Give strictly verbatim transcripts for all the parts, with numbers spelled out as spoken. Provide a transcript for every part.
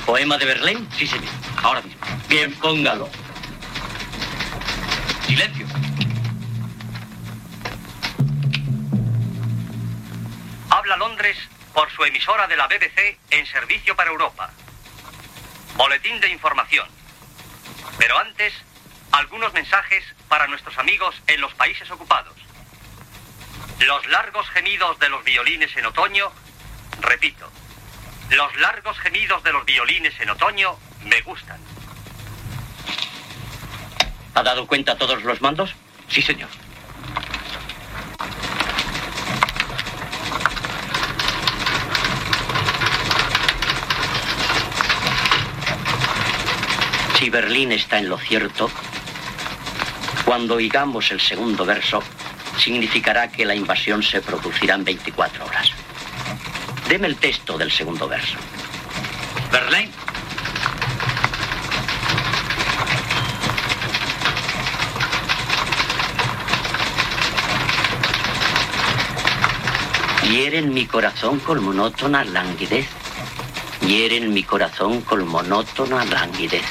poema de Verlaine? Sí, señor. Ahora mismo. Bien, póngalo. Silencio. Habla Londres por su emisora de la B B C en servicio para Europa. Boletín de información. Pero antes, algunos mensajes para nuestros amigos en los países ocupados. Los largos gemidos de los violines en otoño, repito, los largos gemidos de los violines en otoño me gustan. ¿Ha dado cuenta a todos los mandos? Sí, señor. Si Berlín está en lo cierto, cuando oigamos el segundo verso, significará que la invasión se producirá en veinticuatro horas. Deme el texto del segundo verso. Verlaine. Hieren mi corazón con monótona languidez. Hieren mi corazón con monótona languidez.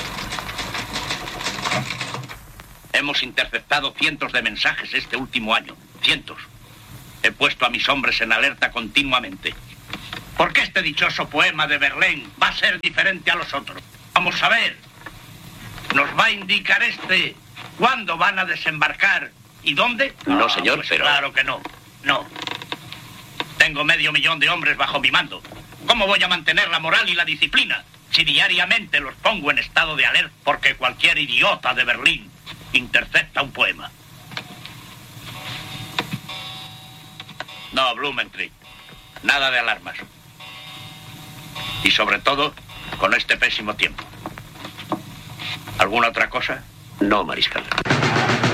Hemos interceptado cientos de mensajes este último año. Cientos. He puesto a mis hombres en alerta continuamente. ¿Por qué este dichoso poema de Verlaine va a ser diferente a los otros? Vamos a ver. ¿Nos va a indicar este cuándo van a desembarcar y dónde? No, Ah, señor, pues pero... Claro que no. No. Tengo medio millón de hombres bajo mi mando. ¿Cómo voy a mantener la moral y la disciplina si diariamente los pongo en estado de alerta porque cualquier idiota de Berlín intercepta un poema? No, Blumentritt. Nada de alarmas. Y sobre todo, con este pésimo tiempo. ¿Alguna otra cosa? No, mariscal.